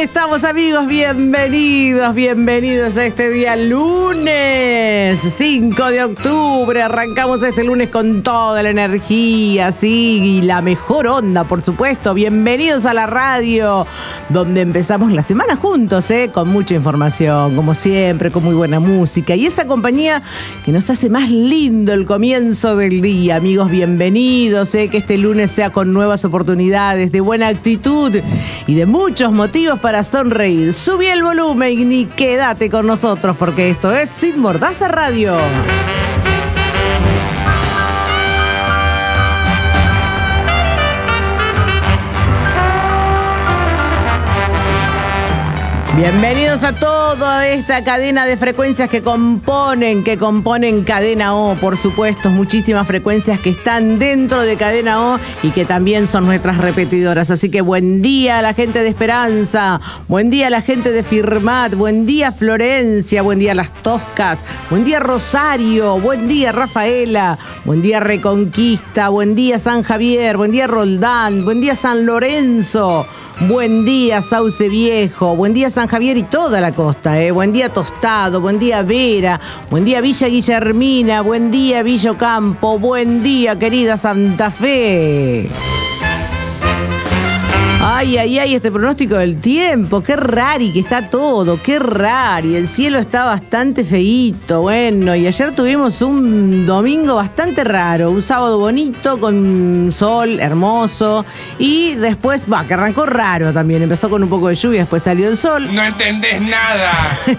estamos, amigos, bienvenidos a este día lunes 5 de octubre. Arrancamos este lunes con toda la energía, sí, y la mejor onda, por supuesto. Bienvenidos a la radio, donde empezamos la semana juntos, con mucha información, como siempre, con muy buena música y esa compañía que nos hace más lindo el comienzo del día. Amigos, bienvenidos, que este lunes sea con nuevas oportunidades, de buena actitud y de muchos motivos para sonreír. Subí el volumen y quédate con nosotros, porque esto es Sin Mordaza Radio. Bienvenidos a toda esta cadena de frecuencias que componen Cadena O, por supuesto, muchísimas frecuencias que están dentro de Cadena O y que también son nuestras repetidoras. Así que buen día a la gente de Esperanza, buen día a la gente de Firmat, buen día Florencia, buen día Las Toscas, buen día Rosario, buen día Rafaela, buen día Reconquista, buen día San Javier, buen día Roldán, buen día San Lorenzo, buen día Sauce Viejo, buen día San Javier y toda la costa, buen día Tostado, buen día Vera, buen día Villa Guillermina, buen día Villa Ocampo, buen día querida Santa Fe. Ay, este pronóstico del tiempo, qué rari que está todo, qué rari, el cielo está bastante feíto, bueno, y ayer tuvimos un domingo bastante raro, un sábado bonito con sol hermoso, y después, que arrancó raro también, empezó con un poco de lluvia, después salió el sol. ¡No entendés nada!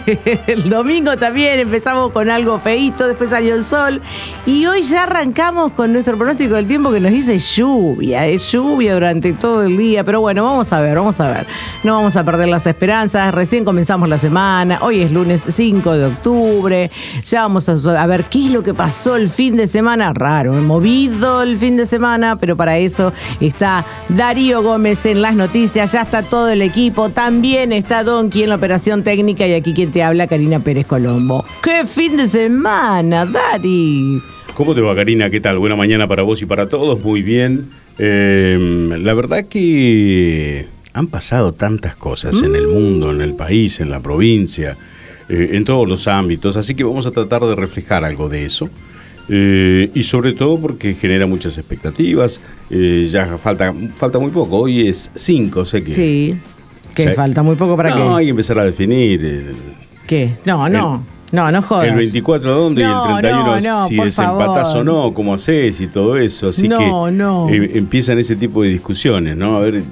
El domingo también empezamos con algo feíto, después salió el sol, y hoy ya arrancamos con nuestro pronóstico del tiempo que nos dice lluvia, lluvia durante todo el día, pero bueno, vamos a ver. No vamos a perder las esperanzas. Recién comenzamos la semana. Hoy es lunes 5 de octubre. Ya vamos a ver qué es lo que pasó el fin de semana. Raro, movido el fin de semana, pero para eso está Darío Gómez en las noticias. Ya está todo el equipo. También está Donqui en la operación técnica. Y aquí quien te habla, Karina Pérez Colombo. ¡Qué fin de semana, Dari! ¿Cómo te va, Karina? ¿Qué tal? Buena mañana para vos y para todos. Muy bien. La verdad que han pasado tantas cosas en el mundo, en el país, en la provincia, en todos los ámbitos, así que vamos a tratar de reflejar algo de eso, y sobre todo porque genera muchas expectativas. Ya falta muy poco, hoy es 5, sé que... Sí, que o sea, falta muy poco para qué. No, hay que empezar a definir... ¿Qué? No jodas. El 24 ¿dónde? No, y el 31 no, si por desempatás favor. o no, cómo haces y todo eso. Así que empiezan ese tipo de discusiones, ¿no? A ver,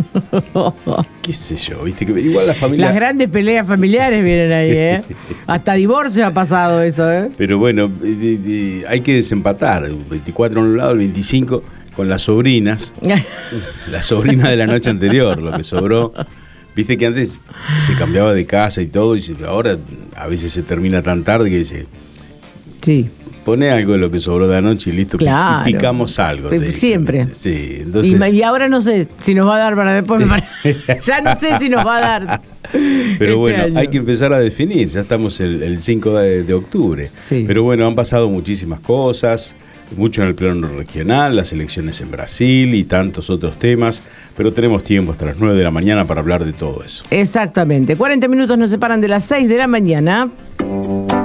qué sé yo, viste que igual las familias... Las grandes peleas familiares vienen ahí, Hasta divorcio ha pasado eso, Pero bueno, hay que desempatar. El 24 a un lado, el 25 con las sobrinas. La sobrina de la noche anterior, lo que sobró. Viste que antes se cambiaba de casa y todo, y ahora a veces se termina tan tarde que dice, sí, pone algo de lo que sobró de anoche y listo, claro. Y picamos algo. Siempre. Sí, entonces... y ahora no sé si nos va a dar para después. Ya no sé si nos va a dar. Pero bueno, año. hay que empezar a definir, ya estamos el 5 de octubre. Sí. Pero bueno, han pasado muchísimas cosas, mucho en el plano regional, las elecciones en Brasil y tantos otros temas, pero tenemos tiempo hasta las 9 de la mañana para hablar de todo eso. Exactamente, 40 minutos nos separan de las 6 de la mañana.